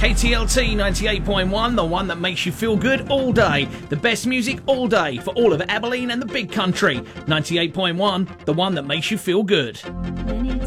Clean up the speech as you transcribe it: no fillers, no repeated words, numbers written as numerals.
KTLT 98.1, the one that makes you feel good all day. The best music all day for all of Abilene and the big country. 98.1, the one that makes you feel good.